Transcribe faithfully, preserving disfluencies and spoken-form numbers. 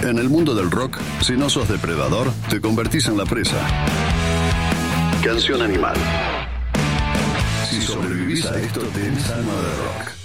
En el mundo del rock, si no sos depredador, te convertís en la presa. Canción animal. Si sobrevivís a esto, tenés alma de rock.